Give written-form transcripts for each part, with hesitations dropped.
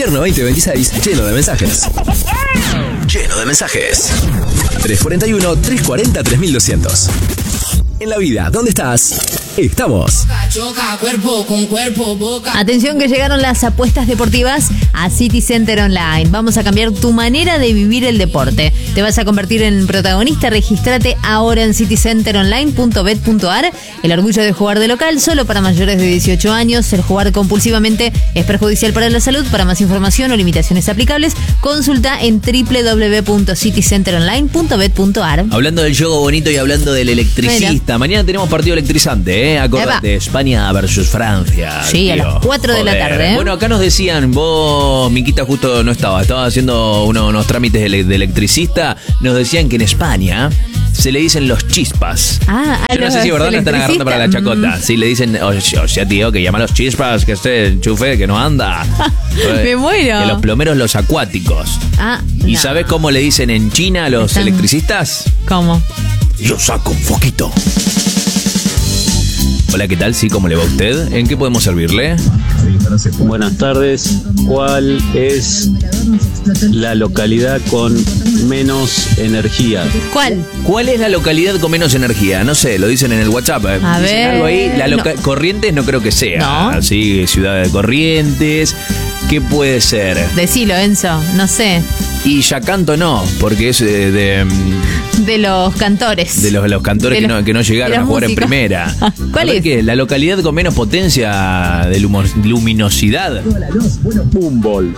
Invierno 2026 lleno de mensajes. Lleno de mensajes. 341-340-3200. En la vida, ¿dónde estás? Estamos. Atención que llegaron las apuestas deportivas a City Center Online. Vamos a cambiar tu manera de vivir el deporte. Te vas a convertir en protagonista. Regístrate ahora en citycenteronline.bet.ar. El orgullo de jugar de local solo para mayores de 18 años. El jugar compulsivamente es perjudicial para la salud. Para más información o limitaciones aplicables, consulta en www.citycenteronline.bet.ar. Hablando del juego bonito y hablando del electricista, mañana tenemos partido electrizante, acordate, España versus Francia. Sí, tío, a las 4 de la tarde. Bueno, acá nos decían, vos, Miquita, justo no estaba haciendo unos trámites de electricista. Nos decían que en España se le dicen los chispas. Yo no sé si verdad la están agarrando para la chacota. Sí, le dicen, o sea, tío, que llama a los chispas, que este enchufe que no anda. Me muero. Que los plomeros, los acuáticos. ¿Y sabés cómo le dicen en China a los electricistas? ¿Cómo? Yo saco un foquito. Hola, ¿qué tal? Sí, ¿cómo le va a usted? ¿En qué podemos servirle? Buenas tardes. ¿Cuál es la localidad con menos energía? ¿Cuál es la localidad con menos energía? No sé, lo dicen en el WhatsApp. A ver. Algo ahí. Corrientes no creo que sea. No. Sí, ciudad de Corrientes. ¿Qué puede ser? Decilo, Enzo, no sé. Y Yacanto no, porque es de los cantores. De los cantores que no llegaron a jugar en primera. ¿Cuál es? ¿Qué? ¿La localidad con menos potencia de luminosidad? Humboldt.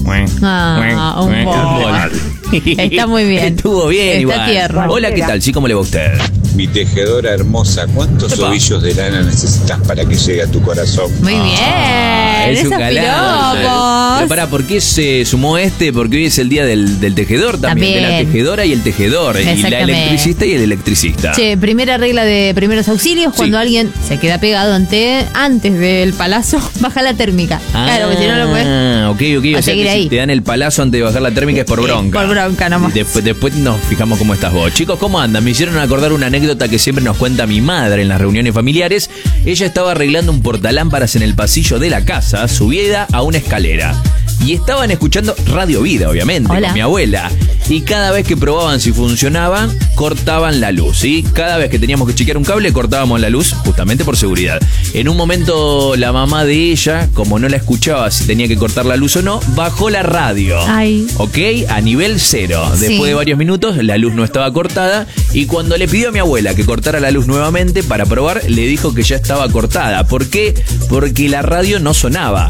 Humboldt. Está muy bien. Estuvo bien, Está tierno. Hola, ¿qué tal? Sí, ¿cómo le va a usted? Mi tejedora hermosa, ¿cuántos ovillos de lana necesitas para que llegue a tu corazón? Muy bien. Es un galán. Pero pará, ¿por qué se sumó Porque hoy es el día del tejedor también. De la tejedora y el tejedor. Y la electricista y el electricista. Che, primera regla de primeros auxilios: cuando alguien se queda pegado antes del palazo, baja la térmica. Claro, que si no lo puedes. Ok. O sea que si te dan el palazo antes de bajar la térmica es por bronca. Por bronca nomás. Después nos fijamos cómo estás vos. Chicos, ¿cómo andan? Me hicieron acordar una anécdota que siempre nos cuenta mi madre en las reuniones familiares. Ella estaba arreglando un portalámparas en el pasillo de la casa, subida a una escalera. Y estaban escuchando Radio Vida, obviamente, con mi abuela. Y cada vez que probaban si funcionaba, cortaban la luz, ¿sí? Cada vez que teníamos que chequear un cable, cortábamos la luz, justamente por seguridad. En un momento, la mamá de ella, como no la escuchaba si tenía que cortar la luz o no, bajó la radio. ¿Ok? A nivel 0. Después de varios minutos, la luz no estaba cortada. Y cuando le pidió a mi abuela que cortara la luz nuevamente para probar, le dijo que ya estaba cortada. ¿Por qué? Porque la radio no sonaba.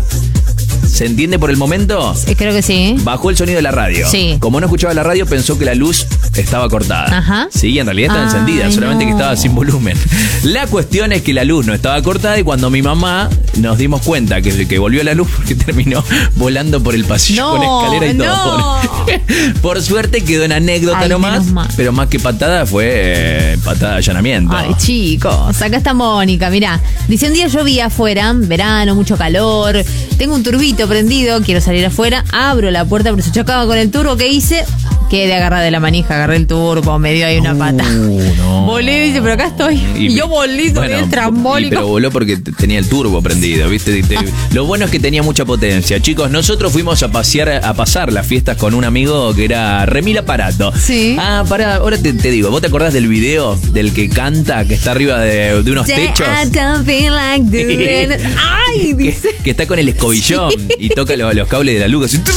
¿Se entiende por el momento? Creo que sí. Bajó el sonido de la radio. Sí. Como no escuchaba la radio, pensó que la luz estaba cortada. Ajá. Sí, en realidad estaba encendida, solamente que estaba sin volumen. La cuestión es que la luz no estaba cortada y cuando mi mamá nos dimos cuenta que volvió la luz porque terminó volando por el pasillo con escalera y todo. Por suerte quedó en anécdota nomás, pero más que patada fue patada de allanamiento. Ay, chicos, acá está Mónica, mirá. Dice, un día llovía afuera, verano, mucho calor, tengo un turbito prendido, quiero salir afuera, abro la puerta pero se chocaba con el turbo. ¿Qué hice? Quedé agarrada de la manija, agarré el turbo, me dio ahí una pata. No. Volé, dice, pero acá estoy. Y yo volé, el trambólico. Pero voló porque tenía el turbo prendido, ¿viste? Lo bueno es que tenía mucha potencia. Chicos, nosotros fuimos a pasar las fiestas con un amigo que era Remil Aparato. Sí. Pará, ahora te digo, ¿vos te acordás del video del que canta, que está arriba de unos techos? ¡Ay! Dice. Que está con el escobillón y toca los cables de la luz. Así.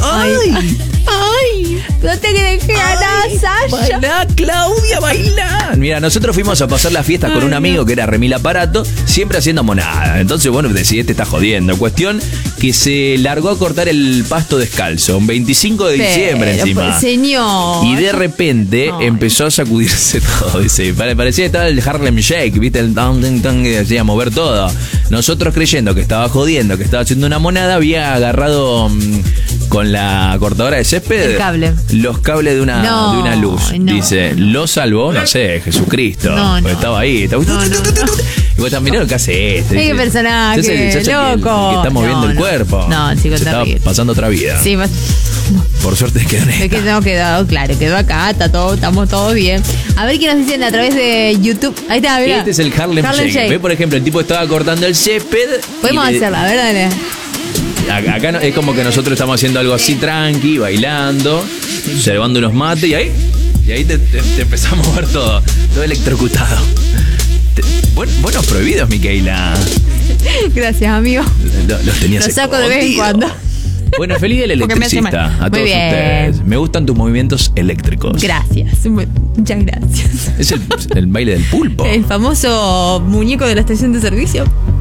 ¡Ay! No te dejé a nada, Sasha. Bailá, Claudia, bailá. Mira, nosotros fuimos a pasar las fiestas con un amigo que era Remil Aparato, siempre haciendo monada. Entonces, bueno, decidí, te está jodiendo. Cuestión que se largó a cortar el pasto descalzo, un 25 de diciembre encima. Señor. Y de repente empezó a sacudirse todo. Dice, parecía que estaba el Harlem Shake, ¿viste? El tan que hacía mover todo. Nosotros creyendo que estaba jodiendo, que estaba haciendo una monada, había agarrado con la cortadora de césped los cables de una luz. Dice, lo salvó, no sé, Jesucristo. Estaba ahí. Y vos también, mirá lo que hace este. Qué personaje, loco. Que está moviendo el cuerpo. No, chicos, se está pasando otra vida. Sí, por suerte quedó en esta. No quedó, claro, quedó acá, estamos todos bien. A ver qué nos dicen a través de YouTube. Ahí está, mirá. Este es el Harlem Shake. Ve, por ejemplo, el tipo estaba cortando el césped. Podemos hacerla, a ver, dale. Acá es como que nosotros estamos haciendo algo así tranqui, bailando, observando unos mates y ahí te empezamos a mover todo electrocutado. Buenos prohibidos, Micaela. Gracias, amigo. Los tenías. Los saco de vez en cuando. Bueno, feliz del electricista a todos ustedes. Me gustan tus movimientos eléctricos. Gracias, muchas gracias. Es el baile del pulpo. El famoso muñeco de la estación de servicio.